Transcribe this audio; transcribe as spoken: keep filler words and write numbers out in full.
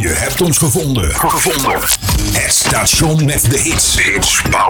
Je hebt ons gevonden. Gevonden. Het station met de hits. Hits.